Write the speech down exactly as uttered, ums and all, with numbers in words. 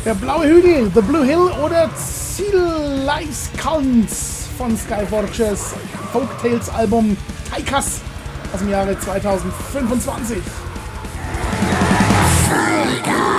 Der blaue Hügel, The Blue Hill oder Zieleis Kalns von Skyforges Folktales Album Taikas aus dem Jahre zweitausendfünfundzwanzig. Folge.